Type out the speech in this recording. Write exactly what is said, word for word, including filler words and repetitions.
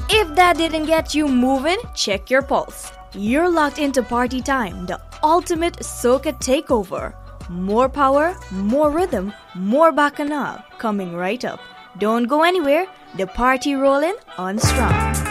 If that didn't get you moving, check your pulse. You're locked into Party Time, the ultimate soca takeover. More power, more rhythm, more bacchanal coming right up. Don't go anywhere. The party rolling on strong.